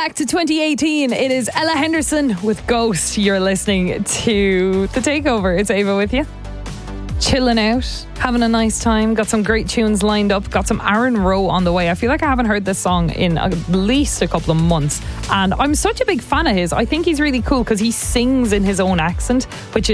back to 2018. It is Ella Henderson with Ghost. You're listening to The Takeover. It's Ava with you. Chilling out, having a nice time. Got some great tunes lined up. Got some Aaron Rowe on the way. I feel like I haven't heard this song in at least a couple of months, and I'm such a big fan of his. I think he's really cool because he sings in his own accent, which is